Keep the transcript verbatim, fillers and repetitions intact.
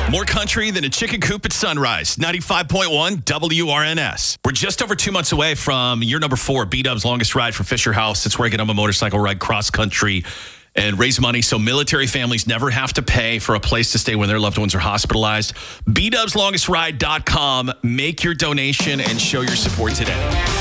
More country than a chicken coop at sunrise. ninety-five point one W R N S. We're just over two months away from year number four, B-Dub's longest ride from Fisher House. It's where I get on a motorcycle ride cross country and raise money so military families never have to pay for a place to stay when their loved ones are hospitalized. B Dubs Longest Ride dot com. Make your donation and show your support today.